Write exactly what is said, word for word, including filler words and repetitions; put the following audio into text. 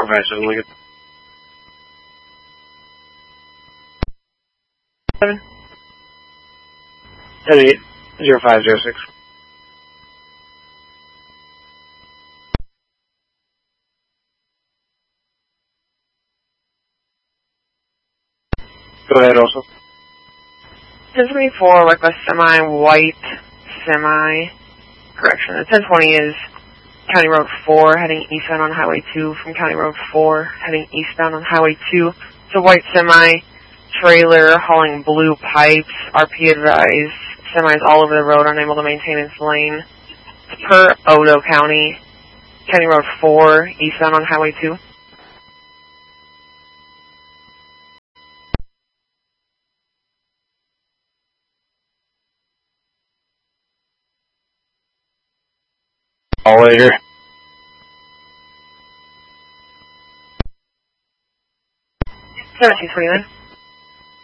five seven Lincoln. Seven. ten eight zero five zero six. Go ahead also. ten twenty-four, like a semi-white semi. Correction. The ten twenty is County Road four, heading eastbound on Highway two from County Road four, heading eastbound on Highway two. It's a white semi-trailer hauling blue pipes. R P advised. Semis all over the road, unable to maintain its lane. It's per Odo County, County Road four, eastbound on Highway two. All later. seventeen twenty-nine.